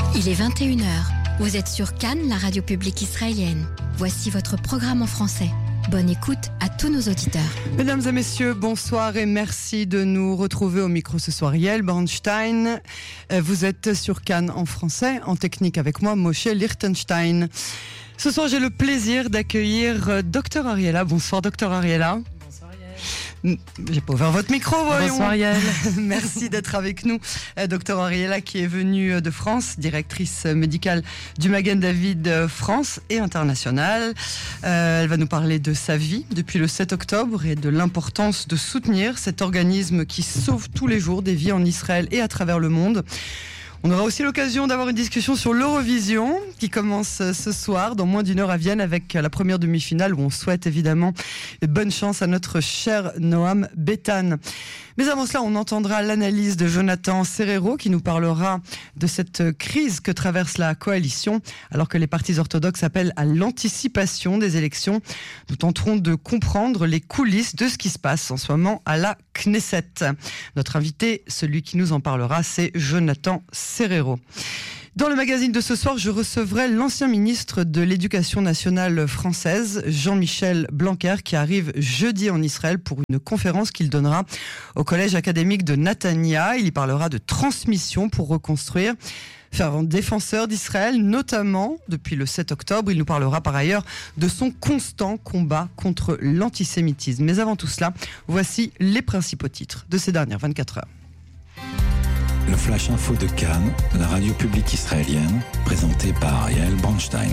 Il est 21h. Vous êtes sur Cannes, la radio publique israélienne. Voici votre programme en français. Bonne écoute à tous nos auditeurs. Mesdames et messieurs, bonsoir et merci de nous retrouver au micro ce soir. Yael Bornstein, vous êtes sur Cannes en français, en technique avec moi, Moshe Lichtenstein. Ce soir, j'ai le plaisir d'accueillir Dr Ariella. Bonsoir Dr Ariella. J'ai pas ouvert votre micro, voyons. Bonsoir Yael. Merci d'être avec nous. Dr Ariella qui est venue de France, directrice médicale du Magen David France et internationale. Elle va nous parler de sa vie depuis le 7 octobre et de l'importance de soutenir cet organisme qui sauve tous les jours des vies en Israël et à travers le monde. On aura aussi l'occasion d'avoir une discussion sur l'Eurovision qui commence ce soir dans moins d'une heure à Vienne avec la première demi-finale où on souhaite évidemment bonne chance à notre cher Noam Betan. Mais avant cela, on entendra l'analyse de Jonathan Serrero qui nous parlera de cette crise que traverse la coalition alors que les partis orthodoxes appellent à l'anticipation des élections. Nous tenterons de comprendre les coulisses de ce qui se passe en ce moment à la Knesset. Notre invité, celui qui nous en parlera, c'est Jonathan Serrero. Dans le magazine de ce soir, je recevrai l'ancien ministre de l'Éducation nationale française, Jean-Michel Blanquer, qui arrive jeudi en Israël pour une conférence qu'il donnera au collège académique de Natania. Il y parlera de transmission pour reconstruire. Fervent défenseur d'Israël, notamment depuis le 7 octobre. Il nous parlera par ailleurs de son constant combat contre l'antisémitisme. Mais avant tout cela, voici les principaux titres de ces dernières 24 heures. Le Flash Info de Cannes, la radio publique israélienne, présenté par Yael Bornstein.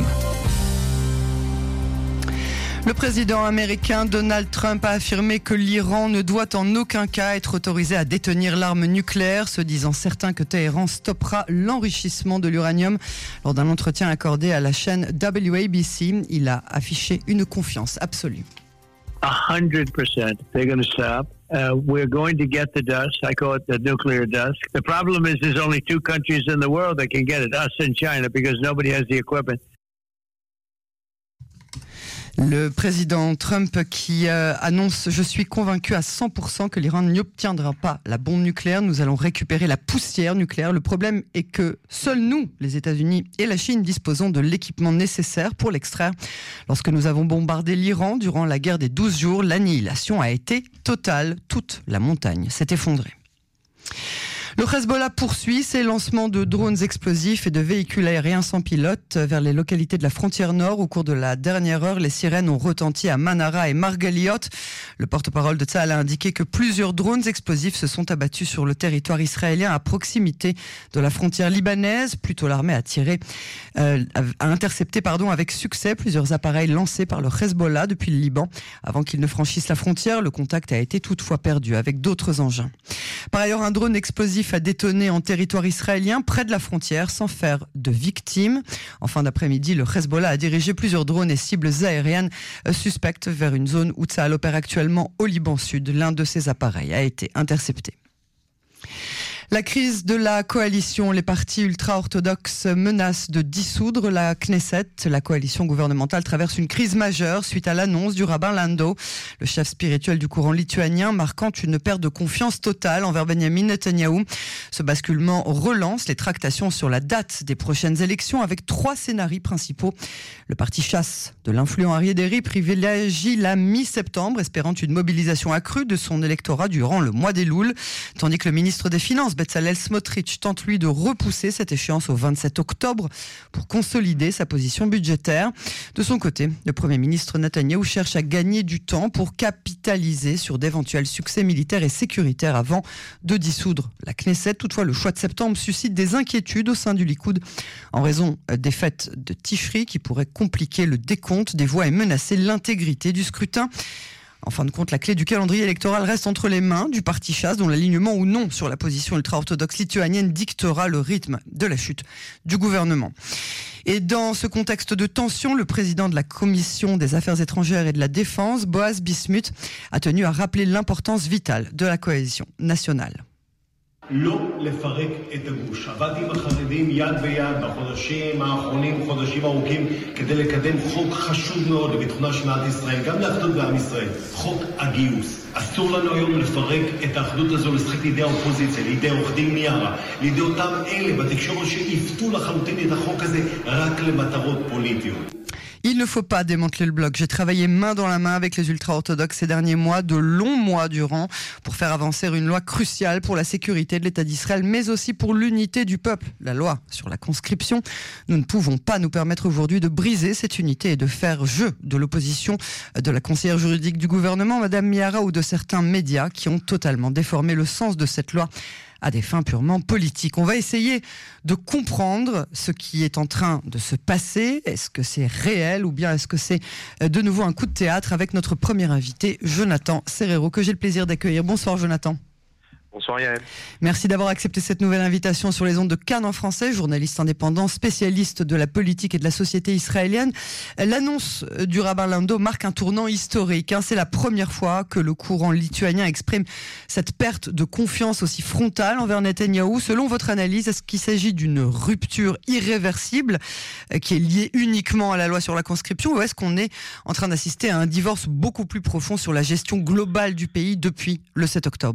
Le président américain Donald Trump a affirmé que l'Iran ne doit en aucun cas être autorisé à détenir l'arme nucléaire, se disant certain que Téhéran stoppera l'enrichissement de l'uranium. Lors d'un entretien accordé à la chaîne WABC, il a affiché une confiance absolue. 100%. They're going to stop. We're going to get the dust. I call it the nuclear dust. The problem is there's only two countries in the world that can get it, us and China, because nobody has the equipment. Le président Trump qui annonce « Je suis convaincu à 100% que l'Iran n'obtiendra pas la bombe nucléaire. Nous allons récupérer la poussière nucléaire. Le problème est que seuls nous, les États-Unis et la Chine, disposons de l'équipement nécessaire pour l'extraire. Lorsque nous avons bombardé l'Iran durant la guerre des 12 jours, l'annihilation a été totale. Toute la montagne s'est effondrée. » Le Hezbollah poursuit ses lancements de drones explosifs et de véhicules aériens sans pilote vers les localités de la frontière nord. Au cours de la dernière heure, les sirènes ont retenti à Manara et Margaliot. Le porte-parole de Tzahal a indiqué que plusieurs drones explosifs se sont abattus sur le territoire israélien à proximité de la frontière libanaise. Plutôt l'armée a intercepté avec succès plusieurs appareils lancés par le Hezbollah depuis le Liban. Avant qu'ils ne franchissent la frontière, le contact a été toutefois perdu avec d'autres engins. Par ailleurs, un drone explosif a détonné en territoire israélien près de la frontière sans faire de victimes. En fin d'après-midi, le Hezbollah a dirigé plusieurs drones et cibles aériennes suspectes vers une zone où Tzahal opère actuellement au Liban Sud. L'un de ces appareils a été intercepté. La crise de la coalition, les partis ultra-orthodoxes menacent de dissoudre la Knesset. La coalition gouvernementale traverse une crise majeure suite à l'annonce du rabbin Lando, le chef spirituel du courant lituanien, marquant une perte de confiance totale envers Benjamin Netanyahou. Ce basculement relance les tractations sur la date des prochaines élections avec 3 scénarios principaux. Le parti chasse de l'influent Aryeh Deri privilégie la mi-septembre, espérant une mobilisation accrue de son électorat durant le mois d'Elul, tandis que le ministre des Finances, Bezalel Smotrich, tente lui de repousser cette échéance au 27 octobre pour consolider sa position budgétaire. De son côté, le Premier ministre Netanyahou cherche à gagner du temps pour capitaliser sur d'éventuels succès militaires et sécuritaires avant de dissoudre la Knesset. Toutefois, le choix de septembre suscite des inquiétudes au sein du Likoud en raison des fêtes de Tishri qui pourraient compliquer le décompte des voix et menacer l'intégrité du scrutin. En fin de compte, la clé du calendrier électoral reste entre les mains du parti chasse, dont l'alignement ou non sur la position ultra-orthodoxe lituanienne dictera le rythme de la chute du gouvernement. Et dans ce contexte de tension, le président de la Commission des Affaires étrangères et de la Défense, Boaz Bismuth, a tenu à rappeler l'importance vitale de la cohésion nationale. לא לפרק את הגוש. עבדתי עם החרדים יד ביד בחודשים האחרונים, חודשים ארוכים, כדי לקדם חוק חשוב מאוד לביטחונה של מדינת ישראל, גם לאחדות בעם ישראל, חוק הגיוס. אסור לנו היום לפרק את האחדות הזו, לשחק לידי האופוזיציה, לידי עורך דין מיארה, לידי אותם אלה בתקשורת שיפתו לחלוטין את החוק הזה רק למטרות פוליטיות. Il ne faut pas démanteler le bloc. J'ai travaillé main dans la main avec les ultra-orthodoxes ces derniers mois, de longs mois durant, pour faire avancer une loi cruciale pour la sécurité de l'État d'Israël, mais aussi pour l'unité du peuple, la loi sur la conscription. Nous ne pouvons pas nous permettre aujourd'hui de briser cette unité et de faire jeu de l'opposition de la conseillère juridique du gouvernement, Madame Miara, ou de certains médias qui ont totalement déformé le sens de cette loi à des fins purement politiques. On va essayer de comprendre ce qui est en train de se passer. Est-ce que c'est réel ou bien est-ce que c'est de nouveau un coup de théâtre avec notre premier invité, Jonathan Serrero, que j'ai le plaisir d'accueillir. Bonsoir Jonathan. Bonsoir Yael. Merci d'avoir accepté cette nouvelle invitation sur les ondes de Cannes en français, journaliste indépendant, spécialiste de la politique et de la société israélienne. L'annonce du rabbin Lando marque un tournant historique. C'est la première fois que le courant lituanien exprime cette perte de confiance aussi frontale envers Netanyahou. Selon votre analyse, est-ce qu'il s'agit d'une rupture irréversible qui est liée uniquement à la loi sur la conscription, ou est-ce qu'on est en train d'assister à un divorce beaucoup plus profond sur la gestion globale du pays depuis le 7 octobre ?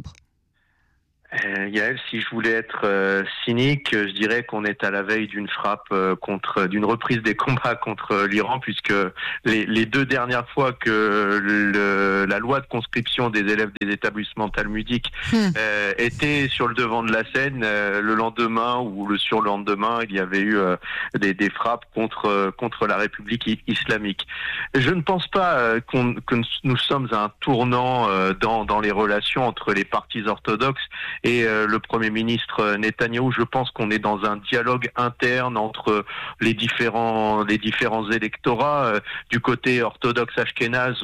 Yael, si je voulais être cynique, je dirais qu'on est à la veille d'une frappe d'une reprise des combats contre l'Iran, puisque les deux dernières fois que la loi de conscription des élèves des établissements talmudiques était sur le devant de la scène, le lendemain ou le surlendemain, il y avait eu des frappes contre la République islamique. Je ne pense pas que nous sommes à un tournant dans les relations entre les partis orthodoxes et le Premier ministre Netanyahou. Je pense qu'on est dans un dialogue interne entre les différents électorats. Du côté orthodoxe ashkénaze,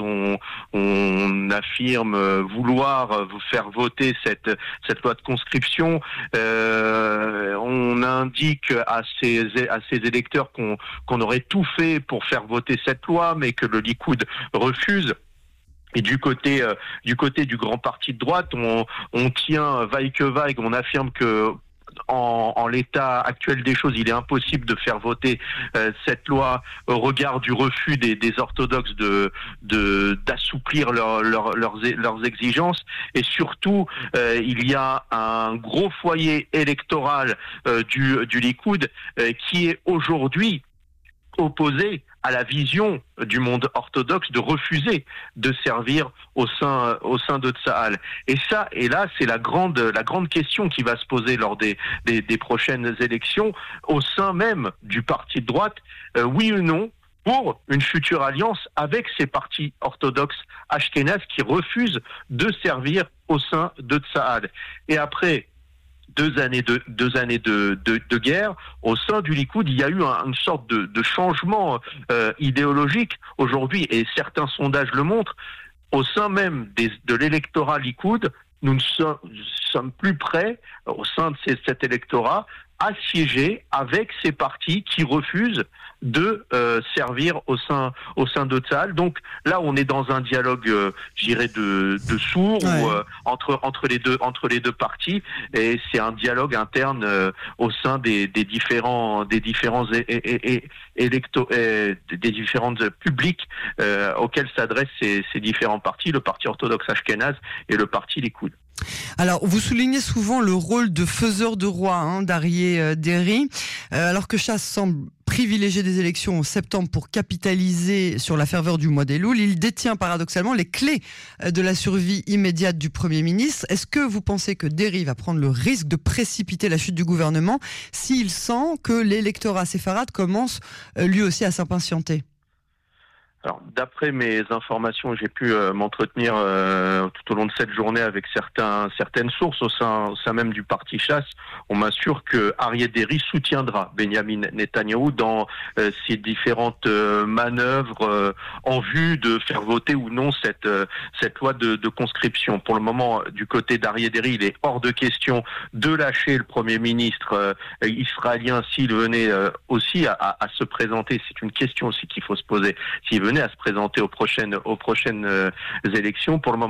on affirme vouloir vous faire voter cette loi de conscription. On indique à ces électeurs qu'on aurait tout fait pour faire voter cette loi, mais que le Likoud refuse. Et du côté du grand parti de droite, on tient vaille que vaille, on affirme que en l'état actuel des choses, il est impossible de faire voter cette loi au regard du refus des orthodoxes d'assouplir leurs exigences. Et surtout, il y a un gros foyer électoral du Likoud qui est aujourd'hui opposé à la vision du monde orthodoxe de refuser de servir au sein de Tsahal. Et là, c'est la grande question qui va se poser lors des prochaines élections au sein même du parti de droite, oui ou non, pour une future alliance avec ces partis orthodoxes ashkénazes qui refusent de servir au sein de Tsahal. Et après deux années de guerre, au sein du Likoud, il y a eu une sorte de changement idéologique aujourd'hui, et certains sondages le montrent. Au sein même de l'électorat Likoud, nous sommes plus prêts, au sein de cet électorat, à siéger avec ces partis qui refusent de servir au sein de Tsahal. Donc là, on est dans un dialogue, je dirais, de sourds, ouais, entre les deux partis, et c'est un dialogue interne au sein des différents publics auxquels s'adressent ces différents partis, le parti orthodoxe ashkénaze et le parti Likoud. Alors, vous soulignez souvent le rôle de faiseur de roi d'Aryeh Deri, alors que Chasse semble privilégier des élections en septembre pour capitaliser sur la ferveur du mois d'Elul. Il détient paradoxalement les clés de la survie immédiate du Premier ministre. Est-ce que vous pensez que Deri va prendre le risque de précipiter la chute du gouvernement s'il sent que l'électorat séfarade commence lui aussi à s'impatienter ? Alors, d'après mes informations, j'ai pu m'entretenir tout au long de cette journée avec certaines sources au sein même du parti Chasse. On m'assure que Aryeh Deri soutiendra Benyamin Netanyahou dans ses différentes manœuvres en vue de faire voter ou non cette loi de conscription. Pour le moment, du côté d'Aryeh Deri, il est hors de question de lâcher le Premier ministre israélien s'il venait aussi à se présenter. C'est une question aussi qu'il faut se poser. S'il venait à se présenter aux prochaines élections, pour le moment,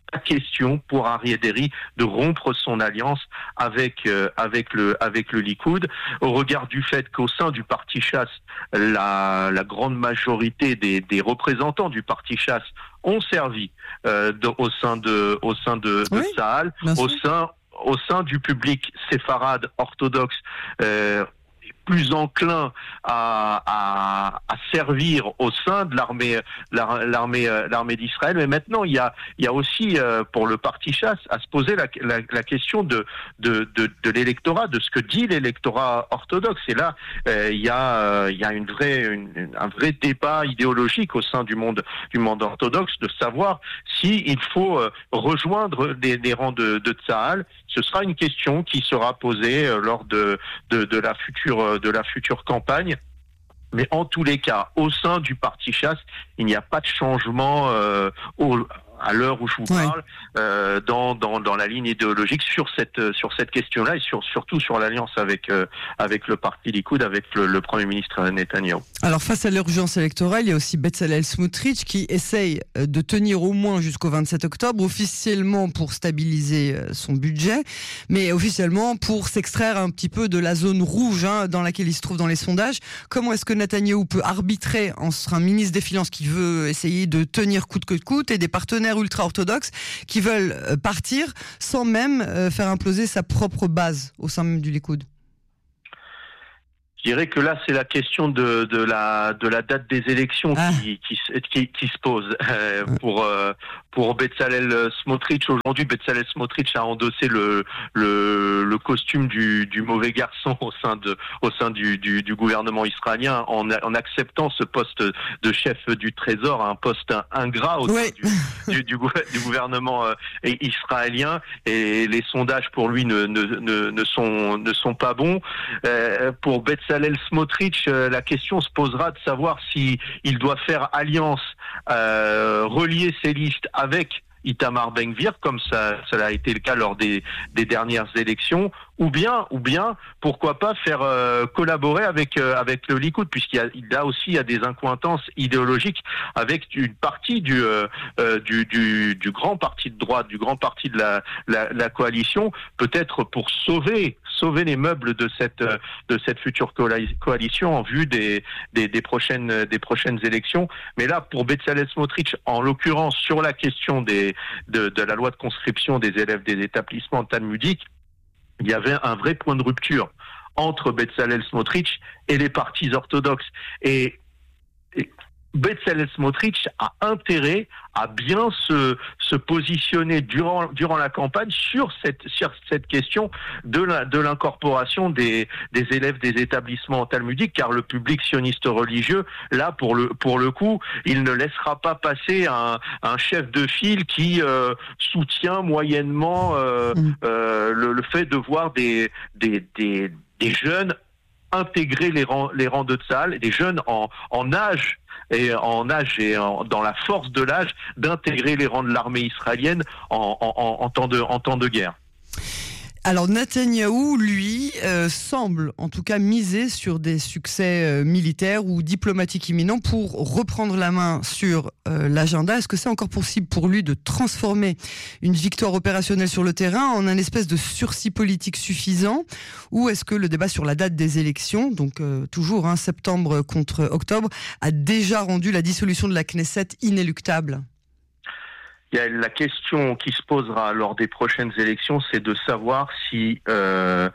la question pour Aryeh Deri de rompre son alliance avec le Likoud, au regard du fait qu'au sein du parti Chasse, la grande majorité des représentants du parti Chasse ont servi au sein de Tsahal, au sein du public séfarade orthodoxe, plus enclin à servir au sein de l'armée d'Israël. Mais maintenant, il y a aussi pour le parti Chasse à se poser la question de l'électorat, de ce que dit l'électorat orthodoxe. Et là, il y a un vrai débat idéologique au sein du monde orthodoxe de savoir si il faut rejoindre les rangs de Tsahal. Ce sera une question qui sera posée lors de la future campagne. Mais en tous les cas, au sein du parti Chasse, il n'y a pas de changement à l'heure où je vous parle dans la ligne idéologique sur cette question-là et surtout sur l'alliance avec le parti Likoud, avec le Premier ministre Netanyahou. Alors face à l'urgence électorale, il y a aussi Bezalel Smotrich qui essaye de tenir au moins jusqu'au 27 octobre, officiellement pour stabiliser son budget, mais officiellement pour s'extraire un petit peu de la zone rouge dans laquelle il se trouve dans les sondages. Comment est-ce que Netanyahou peut arbitrer entre un ministre des Finances qui veut essayer de tenir coûte que coûte et des partenaires ultra-orthodoxes qui veulent partir sans même faire imploser sa propre base au sein même du Likoud? Je dirais que là, c'est la question de la date des élections qui se pose pour Bezalel Smotrich. Aujourd'hui, Bezalel Smotrich a endossé le costume du mauvais garçon au sein du gouvernement israélien en acceptant ce poste de chef du Trésor, un poste ingrat au sein du gouvernement israélien. Et les sondages pour lui ne sont pas bons. Pour Bezalel Smotrich, la question se posera de savoir si il doit faire alliance, relier ses listes avec Itamar Ben-Gvir, comme ça a été le cas lors des dernières élections, ou bien, pourquoi pas faire collaborer avec le Likoud, puisqu'il y a des incointances idéologiques avec une partie du grand parti de droite, du grand parti de la coalition, peut-être pour sauver les meubles de cette future coalition en vue des prochaines élections. Mais là, pour Bezalel Smotrich, en l'occurrence sur la question de la loi de conscription des élèves des établissements talmudiques, il y avait un vrai point de rupture entre Bezalel Smotrich et les partis orthodoxes. Et Bezalel Smotrich a intérêt à bien se positionner durant la campagne sur cette question de l'incorporation des élèves des établissements talmudiques, car le public sioniste religieux, là pour le coup, il ne laissera pas passer un chef de file qui soutient moyennement le fait de voir des jeunes intégrer les rangs de Tsahal, des jeunes en âge et dans la force de l'âge d'intégrer les rangs de l'armée israélienne en temps de guerre. Alors Netanyahou, lui, semble en tout cas miser sur des succès militaires ou diplomatiques imminents pour reprendre la main sur l'agenda. Est-ce que c'est encore possible pour lui de transformer une victoire opérationnelle sur le terrain en un espèce de sursis politique suffisant, ou est-ce que le débat sur la date des élections, donc toujours septembre contre octobre, a déjà rendu la dissolution de la Knesset inéluctable? Il y a la question qui se posera lors des prochaines élections, c'est de savoir si le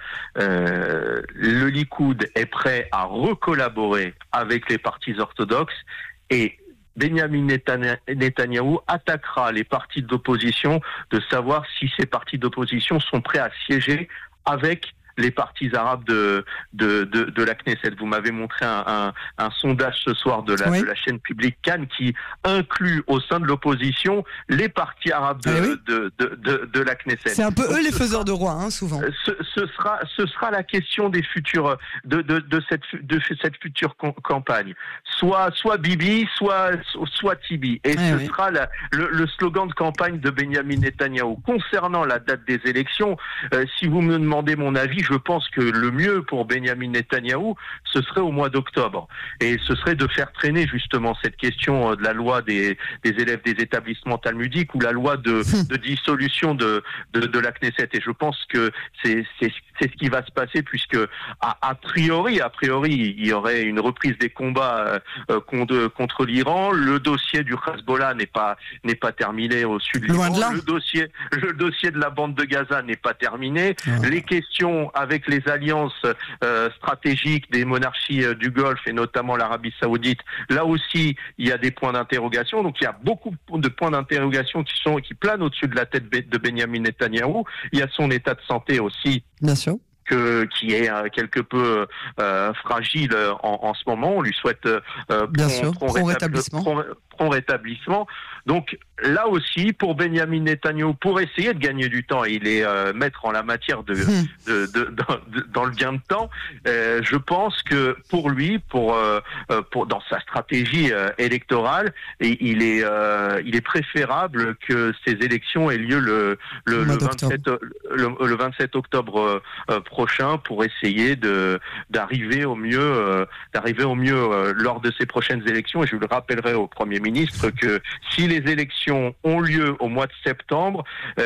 Likoud est prêt à recollaborer avec les partis orthodoxes, et Benjamin Netanyahou attaquera les partis d'opposition de savoir si ces partis d'opposition sont prêts à siéger avec les partis arabes de la Knesset. Vous m'avez montré un sondage ce soir de la chaîne publique Cannes qui inclut au sein de l'opposition les partis arabes de la Knesset. C'est un peu eux les faiseurs de roi, souvent. Ce sera la question des futurs de cette future campagne. Soit Bibi, soit Tibi. Et ce sera le slogan de campagne de Benjamin Netanyahou. Concernant la date des élections, si vous me demandez mon avis, dit, je pense que le mieux pour Benyamin Netanyahou, ce serait au mois d'octobre. Et ce serait de faire traîner justement cette question de la loi des élèves des établissements talmudiques ou la loi de dissolution de la Knesset. Et je pense que c'est ce qui va se passer, puisque a priori, il y aurait une reprise des combats contre l'Iran. Le dossier du Hezbollah n'est pas terminé au sud de l'Iran. Le dossier de la bande de Gaza n'est pas terminé. Les questions avec les alliances stratégiques des monarchies du Golfe et notamment l'Arabie Saoudite, là aussi il y a des points d'interrogation. Donc il y a beaucoup de points d'interrogation qui planent au-dessus de la tête de Benyamin Netanyahou. Il y a son état de santé aussi. Bien sûr. Qui est quelque peu fragile en ce moment. On lui souhaite prompt rétablissement. Donc là aussi, pour Benyamin Netanyahou, pour essayer de gagner du temps, il est maître en la matière dans le gain de temps. Je pense que pour lui, pour dans sa stratégie électorale, il est préférable que ces élections aient lieu le 27 octobre prochain, pour essayer d'arriver au mieux lors de ces prochaines élections. Et je le rappellerai au Premier ministre que si les élections ont lieu au mois de septembre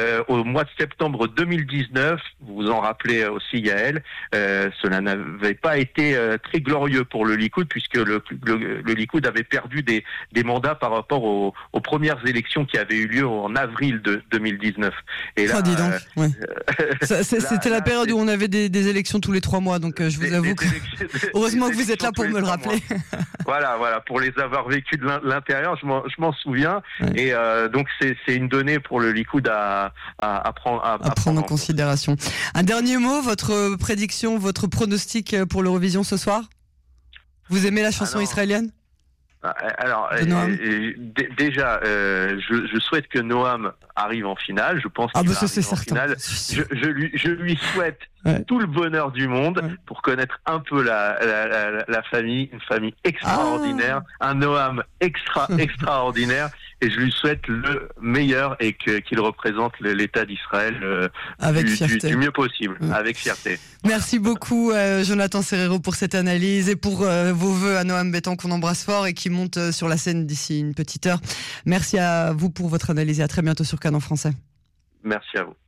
2019, vous vous en rappelez aussi, Yael, cela n'avait pas été très glorieux pour le Likoud, puisque le Likoud avait perdu des mandats par rapport aux premières élections qui avaient eu lieu en avril de 2019. Et là, dis donc, ouais. C'était la période où on avait des élections tous les 3 mois, donc je vous avoue que heureusement que vous êtes là pour me le rappeler. Voilà, pour les avoir vécus de l'intérieur, je m'en souviens. Ouais. Et donc c'est une donnée pour le Likoud à prendre en considération. Un dernier mot, votre prédiction, votre pronostic pour l'Eurovision ce soir? Vous aimez la chanson israélienne? Alors, déjà, je souhaite que Noam arrive en finale. Je pense qu'il va arriver en finale. Je lui souhaite tout le bonheur du monde pour connaître un peu la famille, une famille extraordinaire, un Noam extraordinaire. Et je lui souhaite le meilleur et qu'il représente l'État d'Israël du mieux possible, avec fierté. Merci beaucoup, Jonathan Serrero, pour cette analyse et pour vos vœux à Noam Bétan, qu'on embrasse fort et qui monte sur la scène d'ici une petite heure. Merci à vous pour votre analyse et à très bientôt sur Cannes en français. Merci à vous.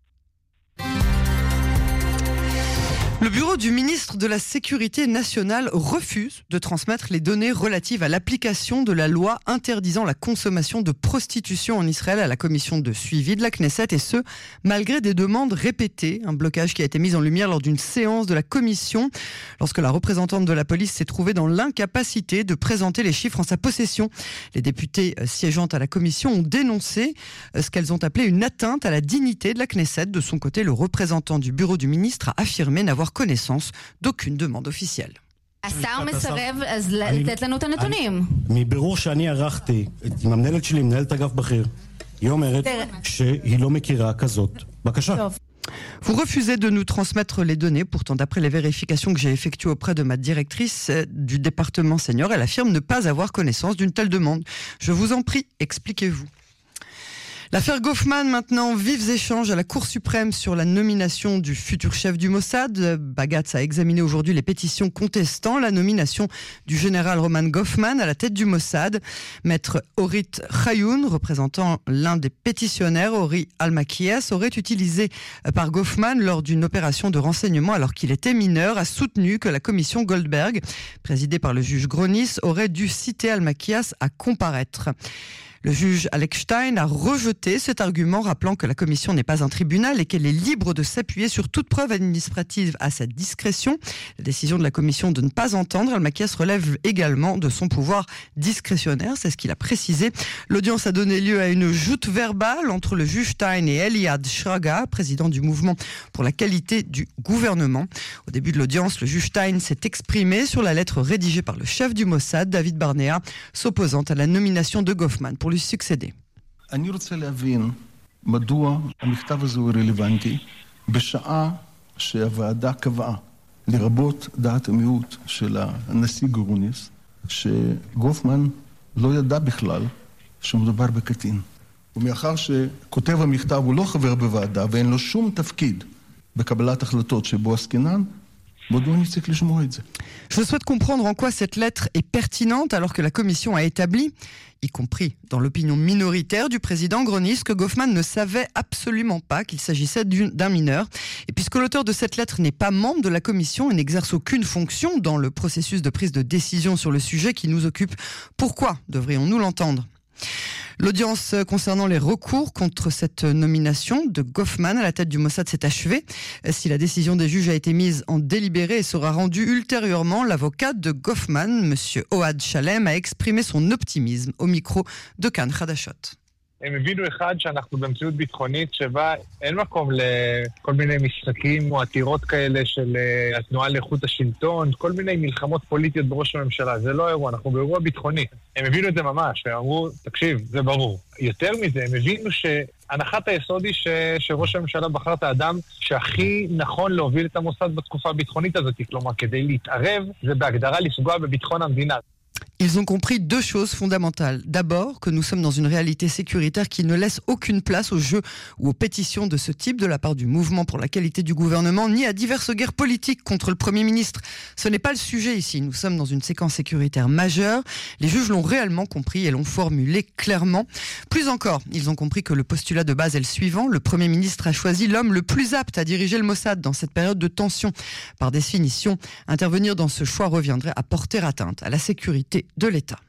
Le bureau du ministre de la Sécurité nationale refuse de transmettre les données relatives à l'application de la loi interdisant la consommation de prostitution en Israël à la commission de suivi de la Knesset, et ce, malgré des demandes répétées. Un blocage qui a été mis en lumière lors d'une séance de la commission, lorsque la représentante de la police s'est trouvée dans l'incapacité de présenter les chiffres en sa possession. Les députés siégeant à la commission ont dénoncé ce qu'elles ont appelé une atteinte à la dignité de la Knesset. De son côté, le représentant du bureau du ministre a affirmé n'avoir connaissance d'aucune demande officielle. השר מסרב אז לתת לנו את הנתונים. מבירור שאני ערכתי עם המנהלת שלי, מנהלת אגף בכיר, היא אומרת שהיא לא מכירה כזאת בקשה. Vous refusez de nous transmettre les données. Pourtant, d'après les vérifications que j'ai effectuées auprès de ma directrice du département senior, elle affirme ne pas avoir connaissance d'une telle demande. Je vous en prie, expliquez-vous. L'affaire Goffman maintenant, vives échanges à la Cour suprême sur la nomination du futur chef du Mossad. Bagatz a examiné aujourd'hui les pétitions contestant la nomination du général Roman Goffman à la tête du Mossad. Maître Orit Chayoun, représentant l'un des pétitionnaires, Ori Almakias, aurait utilisé par Goffman lors d'une opération de renseignement alors qu'il était mineur, a soutenu que la commission Goldberg, présidée par le juge Gronis, aurait dû citer Almakias à comparaître. Le juge Alex Stein a rejeté cet argument, rappelant que la commission n'est pas un tribunal et qu'elle est libre de s'appuyer sur toute preuve administrative à sa discrétion. La décision de la commission de ne pas entendre Almakias relève également de son pouvoir discrétionnaire, c'est ce qu'il a précisé. L'audience a donné lieu à une joute verbale entre le juge Stein et Eliad Shraga, président du mouvement pour la qualité du gouvernement. Au début de l'audience, le juge Stein s'est exprimé sur la lettre rédigée par le chef du Mossad, David Barnea, s'opposant à la nomination de Goffman pour lui succéder. אני רוצה להבין מדוע המכתב הזה הוא רלוונטי בשעה שהוועדה קבעה, לרבות דעת המיעוט של הנשיא גרוניס, שגופמן לא ידע בכלל שמדובר בקטין. ומאחר שכותב המכתב הוא לא חבר בוועדה ואין לו שום תפקיד בקבלת החלטות שבו עסקינן, מדוע אני צריך לשמוע את זה? Je souhaite comprendre en quoi cette lettre est pertinente alors que la Commission a établi, y compris dans l'opinion minoritaire du président Gronis, que Goffman ne savait absolument pas qu'il s'agissait d'un mineur. Et puisque l'auteur de cette lettre n'est pas membre de la Commission et n'exerce aucune fonction dans le processus de prise de décision sur le sujet qui nous occupe, pourquoi devrions-nous l'entendre ? L'audience concernant les recours contre cette nomination de Goffman à la tête du Mossad s'est achevée. Si la décision des juges a été mise en délibéré et sera rendue ultérieurement, l'avocat de Goffman, M. Ohad Shalem, a exprimé son optimisme au micro de Kan Hadashot. הם הבינו אחד שאנחנו במציאות ביטחונית שבה אין מקום לכל מיני משחקים או עתירות כאלה של התנועה לאיכות השלטון, כל מיני מלחמות פוליטיות בראש הממשלה. זה לא אירוע, אנחנו באירוע ביטחוני. הם הבינו את זה ממש, והם אמרו, תקשיב, זה ברור. יותר מזה, הם הבינו שהנחת היסוד היא שראש הממשלה בחר את האדם שהכי נכון להוביל את המוסד בתקופה הביטחונית הזאת, כלומר, כדי להתערב, זה בהגדרה לפגוע בביטחון המדינה. Ils ont compris deux choses fondamentales. D'abord, que nous sommes dans une réalité sécuritaire qui ne laisse aucune place aux jeux ou aux pétitions de ce type de la part du mouvement pour la qualité du gouvernement, ni à diverses guerres politiques contre le Premier ministre. Ce n'est pas le sujet ici. Nous sommes dans une séquence sécuritaire majeure. Les juges l'ont réellement compris et l'ont formulé clairement. Plus encore, ils ont compris que le postulat de base est le suivant. Le Premier ministre a choisi l'homme le plus apte à diriger le Mossad dans cette période de tension. Par définition, intervenir dans ce choix reviendrait à porter atteinte à la sécurité de l'État.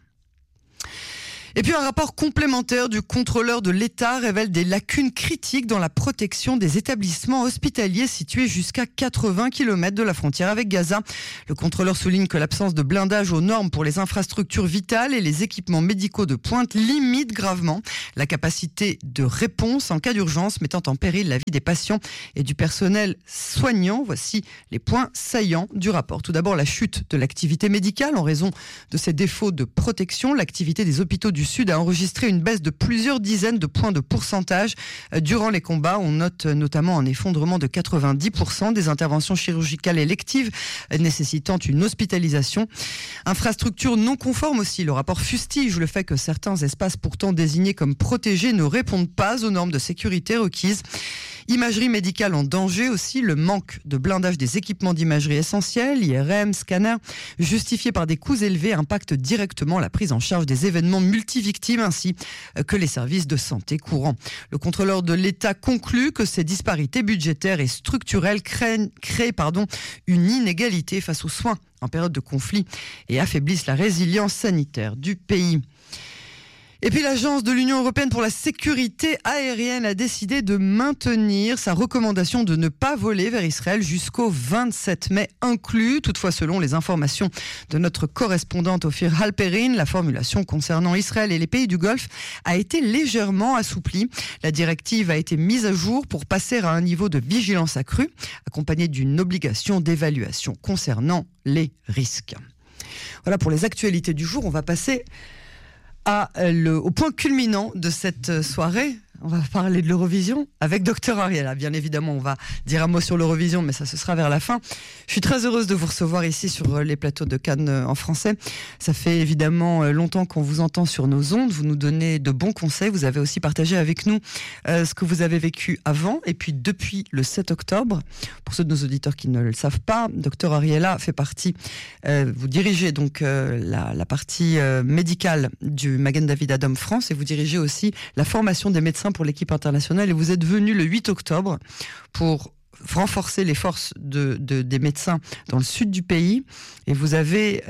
Et puis un rapport complémentaire du contrôleur de l'État révèle des lacunes critiques dans la protection des établissements hospitaliers situés jusqu'à 80 km de la frontière avec Gaza. Le contrôleur souligne que l'absence de blindage aux normes pour les infrastructures vitales et les équipements médicaux de pointe limite gravement la capacité de réponse en cas d'urgence, mettant en péril la vie des patients et du personnel soignant. Voici les points saillants du rapport. Tout d'abord, la chute de l'activité médicale en raison de ces défauts de protection. L'activité des hôpitaux du Sud a enregistré une baisse de plusieurs dizaines de points de pourcentage durant les combats. On note notamment un effondrement de 90% des interventions chirurgicales électives nécessitant une hospitalisation. Infrastructure non conforme aussi. Le rapport fustige le fait que certains espaces pourtant désignés comme protégés ne répondent pas aux normes de sécurité requises. Imagerie médicale en danger aussi, le manque de blindage des équipements d'imagerie essentiels, IRM, scanner, justifié par des coûts élevés, impacte directement la prise en charge des événements multivictimes ainsi que les services de santé courants. Le contrôleur de l'État conclut que ces disparités budgétaires et structurelles créent une inégalité face aux soins en période de conflit et affaiblissent la résilience sanitaire du pays. Et puis l'Agence de l'Union européenne pour la sécurité aérienne a décidé de maintenir sa recommandation de ne pas voler vers Israël jusqu'au 27 mai inclus. Toutefois, selon les informations de notre correspondante Ophir Halperin, la formulation concernant Israël et les pays du Golfe a été légèrement assouplie. La directive a été mise à jour pour passer à un niveau de vigilance accrue, accompagnée d'une obligation d'évaluation concernant les risques. Voilà pour les actualités du jour. On va passer au point culminant de cette soirée. On va parler de l'Eurovision avec Dr Ariela. Bien évidemment, on va dire un mot sur l'Eurovision, mais ça, ce sera vers la fin. Je suis très heureuse de vous recevoir ici sur les plateaux de Cannes en français. Ça fait évidemment longtemps qu'on vous entend sur nos ondes. Vous nous donnez de bons conseils. Vous avez aussi partagé avec nous ce que vous avez vécu avant et puis depuis le 7 octobre. Pour ceux de nos auditeurs qui ne le savent pas, Dr Ariela fait partie, vous dirigez donc la partie médicale du Magen David Adom France et vous dirigez aussi la formation des médecins pour l'équipe internationale et vous êtes venu le 8 octobre pour renforcer les forces des médecins dans le sud du pays et vous avez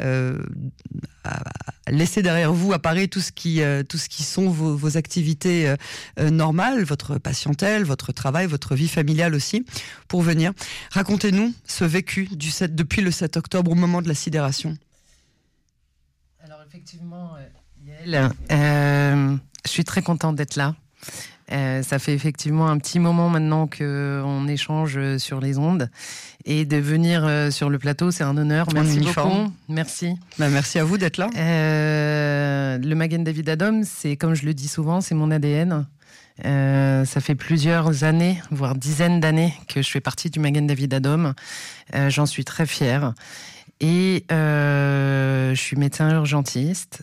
laissé derrière vous à Paris tout ce qui sont vos activités normales, votre patientèle, votre travail, votre vie familiale aussi, pour venir. Racontez-nous ce vécu depuis le 7 octobre au moment de la sidération. Alors effectivement, Yael, je suis très contente d'être là. Ça fait effectivement un petit moment maintenant qu'on échange sur les ondes et de venir sur le plateau, c'est un honneur. Merci beaucoup. Merci. Merci à vous d'être là. Le Magen David Adom, c'est comme je le dis souvent, c'est mon ADN. Ça fait plusieurs années, voire dizaines d'années que je fais partie du Magen David Adom. J'en suis très fière. Et je suis médecin urgentiste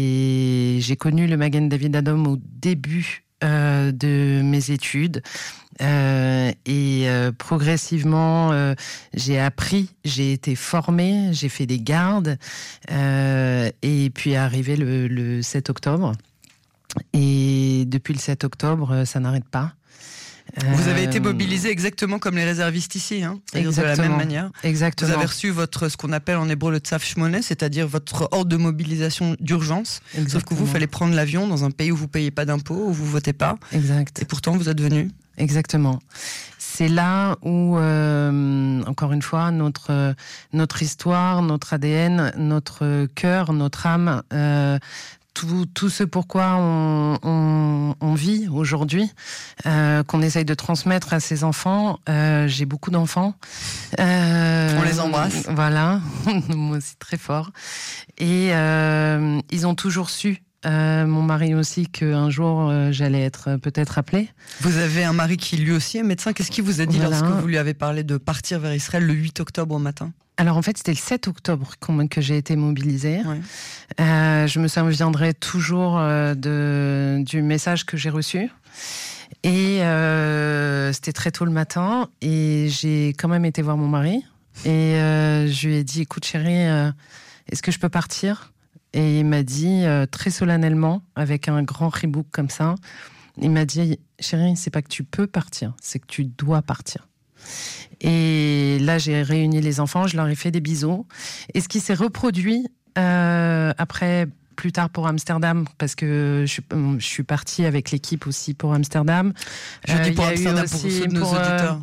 et j'ai connu le Magen David Adom au début de mes études Progressivement, j'ai appris, j'ai été formée, j'ai fait des gardes, et puis est arrivé le 7 octobre. Et depuis le 7 octobre, ça n'arrête pas. Vous avez été mobilisé exactement comme les réservistes ici, hein, c'est-à-dire de la même manière. Exactement. Vous avez reçu ce qu'on appelle en hébreu le tsav shmoneh, c'est-à-dire votre ordre de mobilisation d'urgence. Exactement. Sauf que vous, fallait prendre l'avion dans un pays où vous payez pas d'impôts, où vous votez pas. Exact. Et pourtant, vous êtes venu. Exactement. C'est là où, encore une fois, notre histoire, notre ADN, notre cœur, notre âme, tout ce pourquoi on vit aujourd'hui, qu'on essaye de transmettre à ses enfants. J'ai beaucoup d'enfants. On les embrasse. Voilà, moi aussi très fort. Et ils ont toujours su, mon mari aussi, qu'un jour j'allais être peut-être appelée. Vous avez un mari qui lui aussi est médecin. Qu'est-ce qu'il vous a dit lorsque vous lui avez parlé de partir vers Israël le 8 octobre au matin ? Alors en fait, c'était le 7 octobre que j'ai été mobilisée. Ouais. Je me souviendrai toujours du message que j'ai reçu. Et c'était très tôt le matin. Et j'ai quand même été voir mon mari. Et je lui ai dit, écoute chérie, est-ce que je peux partir ? Et il m'a dit très solennellement, avec un grand ribouk comme ça, il m'a dit, chérie, c'est pas que tu peux partir, c'est que tu dois partir. Et là, j'ai réuni les enfants, je leur ai fait des bisous. Et ce qui s'est reproduit après, plus tard pour Amsterdam, parce que je suis partie avec l'équipe aussi pour Amsterdam. Je dis pour Amsterdam pour ceux de nos auditeurs.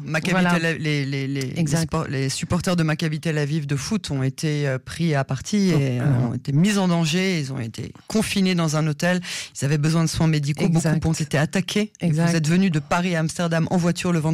Les supporters de Maccabi Tel Aviv de foot ont été pris à partie et ont été mis en danger. Ils ont été confinés dans un hôtel. Ils avaient besoin de soins médicaux. Beaucoup ont été attaqués. Vous êtes venus de Paris à Amsterdam en voiture le vendredi.